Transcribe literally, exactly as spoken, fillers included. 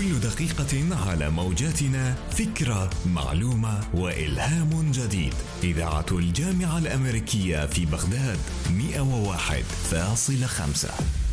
كل دقيقة على موجاتنا فكرة، معلومة وإلهام جديد. إذاعة الجامعة الأمريكية في بغداد مئة وواحد فاصلة خمسة.